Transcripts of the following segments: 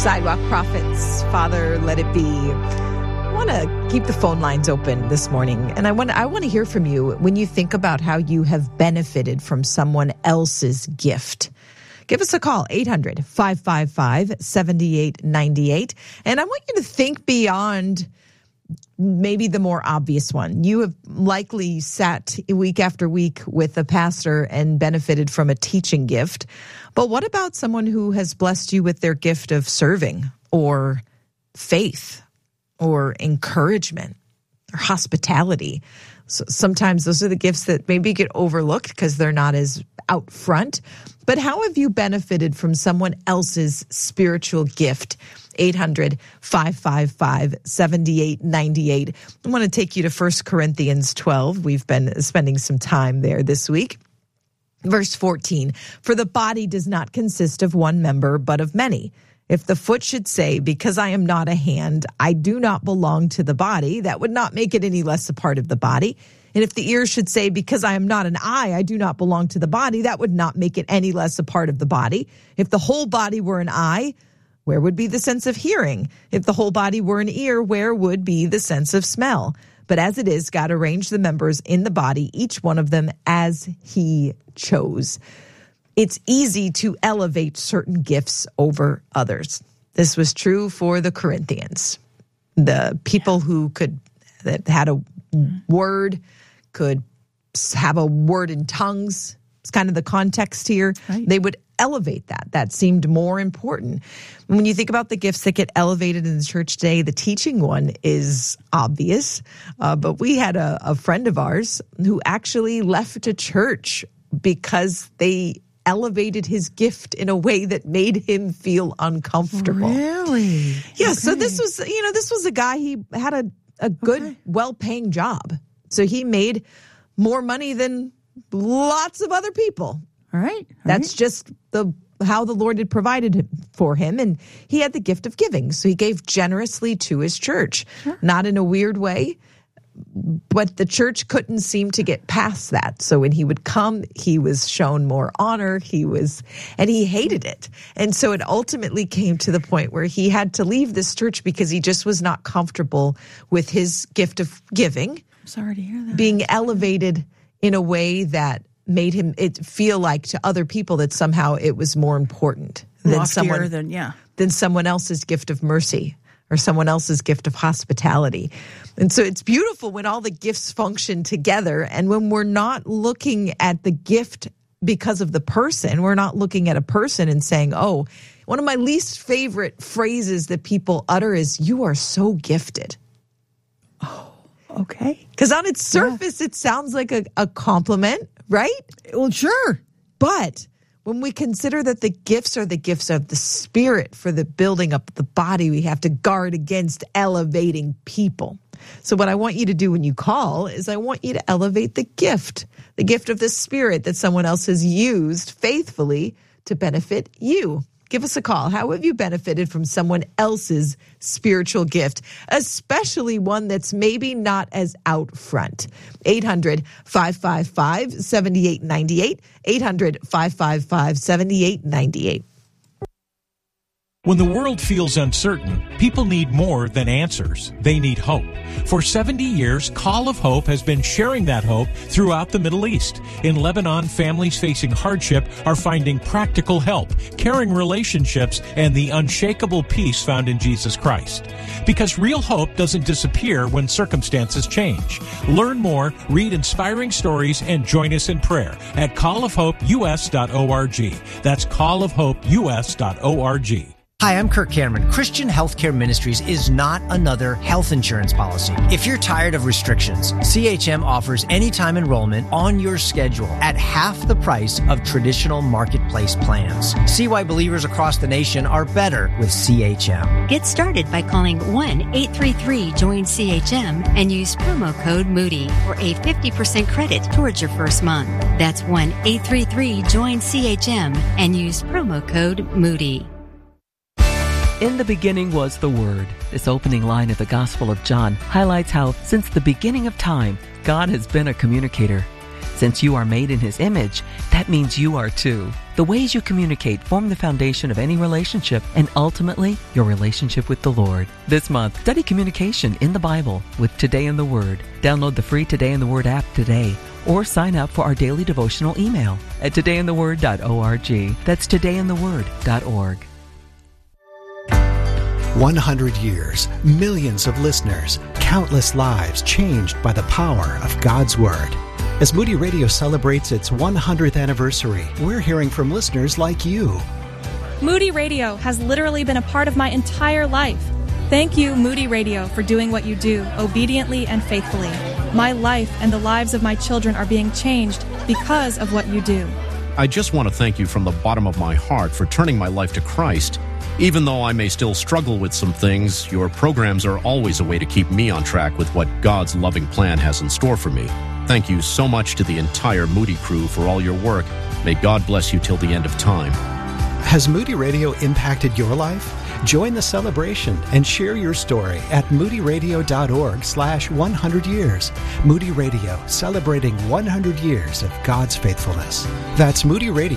Sidewalk Prophets, Father, Let It Be. I want to keep the phone lines open this morning, and I want to hear from you when you think about how you have benefited from someone else's gift. Give us a call, 800-555-7898. And I want you to think beyond maybe the more obvious one. You have likely sat week after week with a pastor and benefited from a teaching gift. But what about someone who has blessed you with their gift of serving or faith or encouragement or hospitality? So sometimes those are the gifts that maybe get overlooked because they're not as out front. But how have you benefited from someone else's spiritual gift? 800-555-7898. I want to take you to 1 Corinthians 12. We've been spending some time there this week. Verse 14, for the body does not consist of one member, but of many. If the foot should say, because I am not a hand, I do not belong to the body, that would not make it any less a part of the body. And if the ear should say, because I am not an eye, I do not belong to the body, that would not make it any less a part of the body. If the whole body were an eye, where would be the sense of hearing? If the whole body were an ear, where would be the sense of smell? But as it is, God arranged the members in the body, each one of them as he chose. It's easy to elevate certain gifts over others. This was true for the Corinthians. The people that had a word, could have a word in tongues. It's kind of the context here. Right. They would elevate that. That seemed more important. When you think about the gifts that get elevated in the church today, the teaching one is obvious. But we had a friend of ours who actually left a church because they elevated his gift in a way that made him feel uncomfortable. Really? Yeah. Okay. So this was a guy, he had a good, well-paying job. So he made more money than lots of other people. All right. That's just how the Lord had provided for him. And he had the gift of giving. So he gave generously to his church, not in a weird way. But the church couldn't seem to get past that. So when he would come, he was shown more honor. And he hated it. And so it ultimately came to the point where he had to leave this church because he just was not comfortable with his gift of giving. I'm sorry to hear that. Being elevated in a way that made him feel like to other people that somehow it was more important than someone else's gift of mercy or someone else's gift of hospitality. And so it's beautiful when all the gifts function together, and when we're not looking at the gift because of the person, we're not looking at a person and saying, oh, one of my least favorite phrases that people utter is, you are so gifted. Oh, okay. Because on its surface, it sounds like a compliment, right? Well, sure. But when we consider that the gifts are the gifts of the Spirit for the building up the body, we have to guard against elevating people. So what I want you to do when you call is I want you to elevate the gift of the Spirit that someone else has used faithfully to benefit you. Give us a call. How have you benefited from someone else's spiritual gift, especially one that's maybe not as out front? 800-555-7898, 800-555-7898. When the world feels uncertain, people need more than answers. They need hope. For 70 years, Call of Hope has been sharing that hope throughout the Middle East. In Lebanon, families facing hardship are finding practical help, caring relationships, and the unshakable peace found in Jesus Christ. Because real hope doesn't disappear when circumstances change. Learn more, read inspiring stories, and join us in prayer at callofhopeus.org. That's callofhopeus.org. Hi, I'm Kirk Cameron. Christian Healthcare Ministries is not another health insurance policy. If you're tired of restrictions, CHM offers anytime enrollment on your schedule at half the price of traditional marketplace plans. See why believers across the nation are better with CHM. Get started by calling 1-833-JOIN-CHM and use promo code Moody for a 50% credit towards your first month. That's 1-833-JOIN-CHM and use promo code Moody. In the beginning was the Word. This opening line of the Gospel of John highlights how, since the beginning of time, God has been a communicator. Since you are made in His image, that means you are too. The ways you communicate form the foundation of any relationship and ultimately your relationship with the Lord. This month, study communication in the Bible with Today in the Word. Download the free Today in the Word app today or sign up for our daily devotional email at todayintheword.org. That's todayintheword.org. 100 years, millions of listeners, countless lives changed by the power of God's Word. As Moody Radio celebrates its 100th anniversary, we're hearing from listeners like you. Moody Radio has literally been a part of my entire life. Thank you, Moody Radio, for doing what you do, obediently and faithfully. My life and the lives of my children are being changed because of what you do. I just want to thank you from the bottom of my heart for turning my life to Christ. Even though I may still struggle with some things, your programs are always a way to keep me on track with what God's loving plan has in store for me. Thank you so much to the entire Moody crew for all your work. May God bless you till the end of time. Has Moody Radio impacted your life? Join the celebration and share your story at moodyradio.org/100 years. Moody Radio, celebrating 100 years of God's faithfulness. That's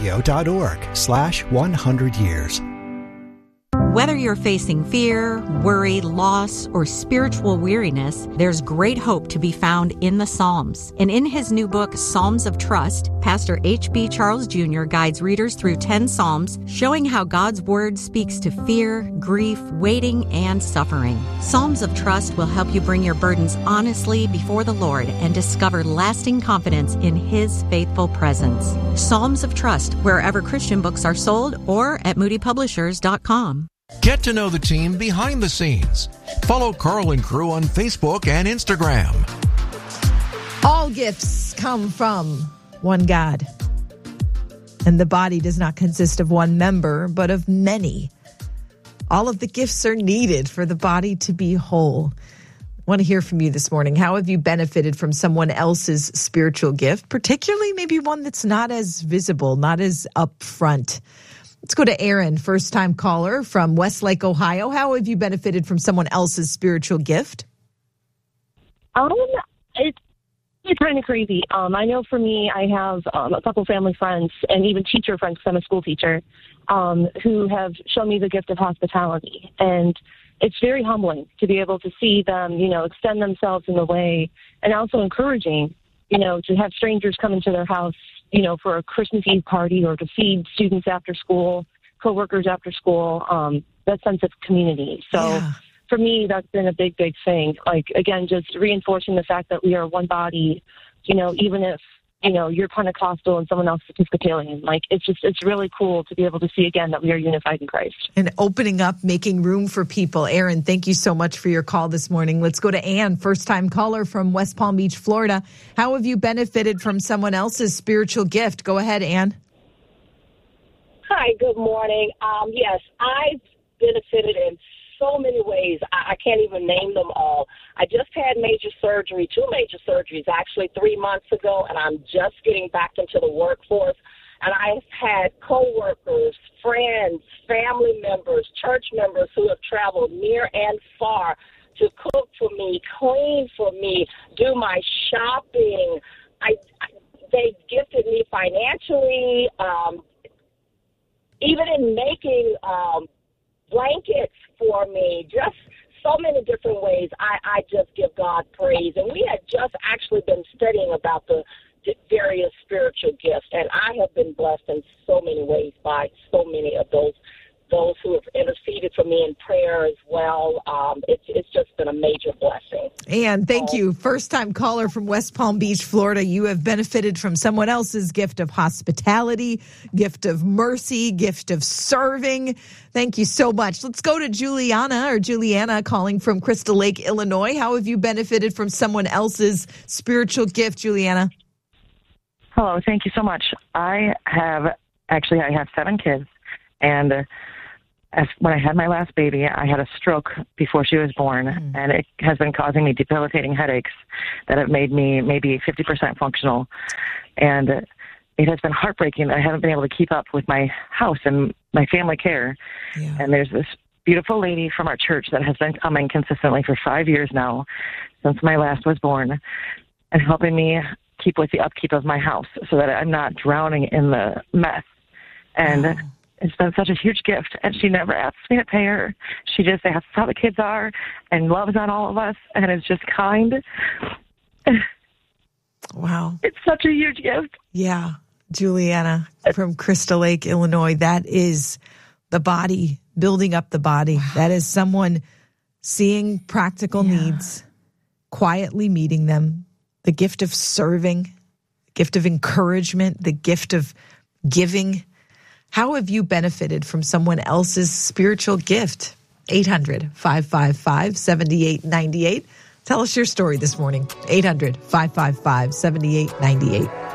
moodyradio.org/100 years. Whether you're facing fear, worry, loss, or spiritual weariness, there's great hope to be found in the Psalms. And in his new book, Psalms of Trust, Pastor H.B. Charles Jr. guides readers through 10 Psalms, showing how God's Word speaks to fear, grief, waiting, and suffering. Psalms of Trust will help you bring your burdens honestly before the Lord and discover lasting confidence in His faithful presence. Psalms of Trust, wherever Christian books are sold, or at moodypublishers.com. Get to know the team behind the scenes. Follow Carl and crew on Facebook and Instagram. All gifts come from one God. And the body does not consist of one member, but of many. All of the gifts are needed for the body to be whole. I want to hear from you this morning. How have you benefited from someone else's spiritual gift, particularly maybe one that's not as visible, not as upfront? Let's go to Aaron, first-time caller from Westlake, Ohio. How have you benefited from someone else's spiritual gift? It's kind of crazy. I know for me, I have a couple family friends and even teacher friends, because I'm a school teacher, who have shown me the gift of hospitality. And it's very humbling to be able to see them, extend themselves in a way, and also encouraging, to have strangers come into their house, for a Christmas Eve party, or to feed students after school, coworkers after school, that sense of community. So for me, that's been a big, big thing. Like, again, just reinforcing the fact that we are one body, even if, you're Pentecostal and someone else is Episcopalian. Like, it's really cool to be able to see again that we are unified in Christ. And opening up, making room for people. Aaron, thank you so much for your call this morning. Let's go to Ann, first-time caller from West Palm Beach, Florida. How have you benefited from someone else's spiritual gift? Go ahead, Ann. Hi, good morning. Yes, I've benefited in so many ways. I can't even name them all. I just had two major surgeries, actually 3 months ago, and I'm just getting back into the workforce. And I've had coworkers, friends, family members, church members who have traveled near and far to cook for me, clean for me, do my shopping. They gifted me financially, even in making blankets for me, just so many different ways. I just give God praise. And we had just actually been studying about the various spiritual gifts, and I have been blessed in so many ways by so many of those who have interceded for me in prayer as well. It's just been a major blessing. And thank you. First-time caller from West Palm Beach, Florida. You have benefited from someone else's gift of hospitality, gift of mercy, gift of serving. Thank you so much. Let's go to Juliana calling from Crystal Lake, Illinois. How have you benefited from someone else's spiritual gift, Juliana? Hello. Thank you so much. I have 7 kids, and when I had my last baby, I had a stroke before she was born, and it has been causing me debilitating headaches that have made me maybe 50% functional. And it has been heartbreaking that I haven't been able to keep up with my house and my family care. Yeah. And there's this beautiful lady from our church that has been coming consistently for 5 years now, since my last was born, and helping me keep with the upkeep of my house so that I'm not drowning in the mess. And it's been such a huge gift. And she never asks me to pay her. She just asks how the kids are and loves on all of us and is just kind. Wow. It's such a huge gift. Yeah. Juliana from Crystal Lake, Illinois. That is the body, building up the body. Wow. That is someone seeing practical needs, quietly meeting them, the gift of serving, gift of encouragement, the gift of giving. How have you benefited from someone else's spiritual gift? 800-555-7898. Tell us your story this morning. 800-555-7898.